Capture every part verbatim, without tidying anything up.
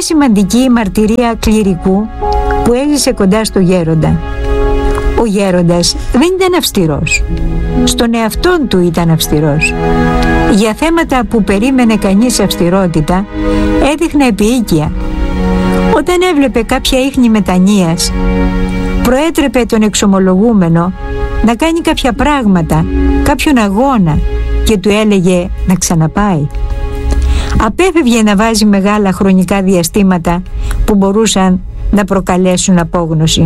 πολύ σημαντική μαρτυρία κληρικού που έζησε κοντά στο γέροντα. Ο γέροντας δεν ήταν αυστηρός. Στον εαυτόν του ήταν αυστηρός. Για θέματα που περίμενε κανείς αυστηρότητα, έδειχνε επίοικια. Όταν έβλεπε κάποια ίχνη μετανοίας, προέτρεπε τον εξομολογούμενο να κάνει κάποια πράγματα, κάποιον αγώνα, και του έλεγε να ξαναπάει. Απέφευγε να βάζει μεγάλα χρονικά διαστήματα που μπορούσαν να προκαλέσουν απόγνωση.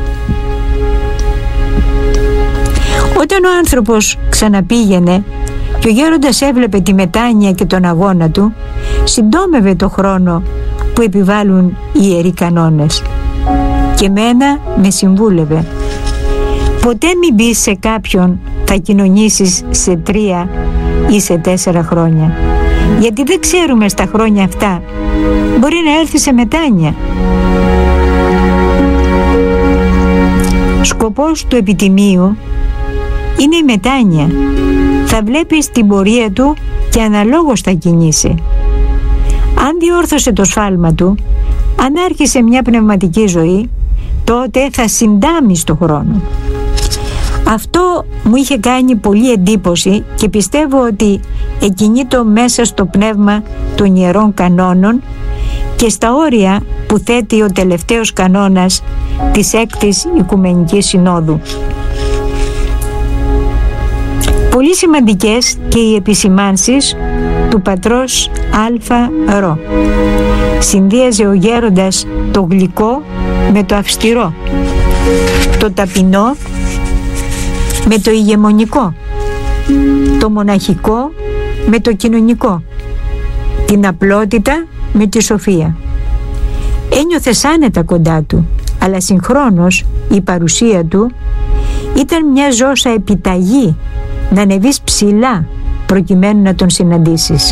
Όταν ο άνθρωπος ξαναπήγαινε και ο γέροντας έβλεπε τη μετάνοια και τον αγώνα του, συντόμευε το χρόνο που επιβάλλουν οι ιεροί κανόνες. Και μένα με συμβούλευε: ποτέ μην πεις σε κάποιον θα κοινωνήσεις σε τρία ή σε τέσσερα χρόνια, γιατί δεν ξέρουμε στα χρόνια αυτά, μπορεί να έρθει σε μετάνοια. Σκοπός του επιτιμίου είναι η μετάνοια. Θα βλέπεις την πορεία του και αναλόγως θα κινήσει. Αν διόρθωσε το σφάλμα του, αν άρχισε μια πνευματική ζωή, τότε θα συντάμει στο χρόνο. Αυτό μου είχε κάνει πολύ εντύπωση και πιστεύω ότι εκκινείτο μέσα στο πνεύμα των ιερών κανόνων και στα όρια που θέτει ο τελευταίος κανόνας της έκτης Οικουμενικής Συνόδου. Πολύ σημαντικές και οι επισημάνσεις του πατρός Α. Ρο. Συνδύαζε ο γέροντας το γλυκό με το αυστηρό, το ταπεινό με το ηγεμονικό, το μοναχικό με το κοινωνικό, την απλότητα με τη σοφία. Ένιωθες άνετα κοντά του, αλλά συγχρόνως η παρουσία του ήταν μια ζώσα επιταγή να ανεβείς ψηλά προκειμένου να τον συναντήσεις.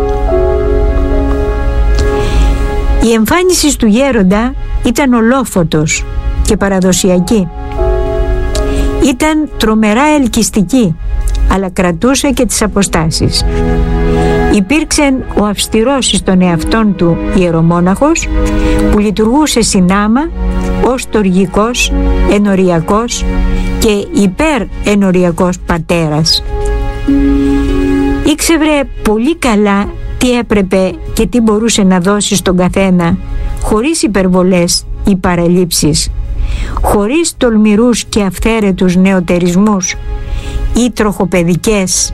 Η εμφάνιση του γέροντα ήταν ολόφωτος και παραδοσιακή. Ήταν τρομερά ελκυστική, αλλά κρατούσε και τις αποστάσεις. Υπήρξε ο αυστηρός στον εαυτόν του ιερομόναχος που λειτουργούσε συνάμα ως τοργικός, ενοριακός και υπερενοριακός πατέρας. Ήξερε πολύ καλά τι έπρεπε και τι μπορούσε να δώσει στον καθένα, χωρίς υπερβολές ή παραλήψεις, χωρίς τολμηρούς και αυθαίρετους νεωτερισμούς ή τροχοπεδικές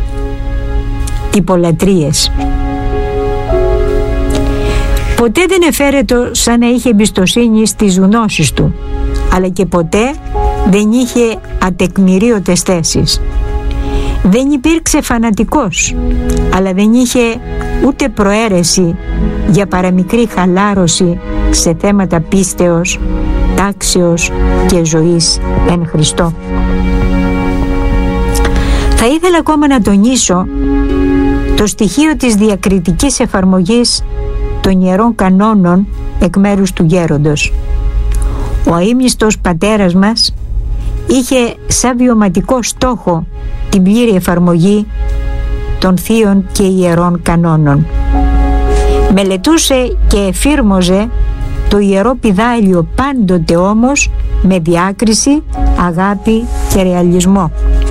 τυπολατρίες. Ποτέ δεν εφαίρετο σαν να είχε εμπιστοσύνη στις γνώσεις του, αλλά και ποτέ δεν είχε ατεκμηρίωτες θέσεις. Δεν υπήρξε φανατικός, αλλά δεν είχε ούτε προαίρεση για παραμικρή χαλάρωση σε θέματα πίστεως, τάξεως και ζωής εν Χριστώ. Θα ήθελα ακόμα να τονίσω το στοιχείο της διακριτικής εφαρμογής των ιερών κανόνων εκ μέρους του γέροντος. Ο αείμνηστος πατέρας μας είχε σαν βιωματικό στόχο την πλήρη εφαρμογή των θείων και ιερών κανόνων. Μελετούσε και εφήρμοζε το ιερό πηδάλιο, πάντοτε όμως με διάκριση, αγάπη και ρεαλισμό.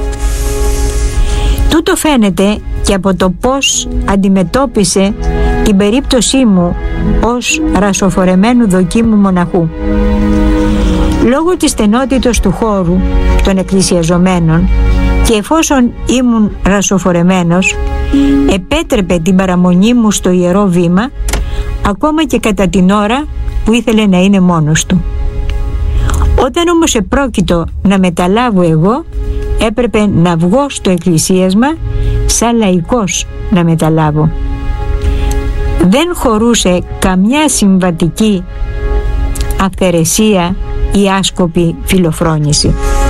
Τούτο φαίνεται και από το πώς αντιμετώπισε την περίπτωσή μου ως ρασοφορεμένου δοκίμου μοναχού. Λόγω της στενότητος του χώρου των εκκλησιαζομένων και εφόσον ήμουν ρασοφορεμένος, επέτρεπε την παραμονή μου στο ιερό βήμα ακόμα και κατά την ώρα που ήθελε να είναι μόνος του. Όταν όμως επρόκειτο να μεταλάβω εγώ, έπρεπε να βγω στο εκκλησίασμα σαν λαϊκός να μεταλάβω. Δεν χωρούσε καμιά συμβατική αυθαιρεσία ή άσκοπη φιλοφρόνηση.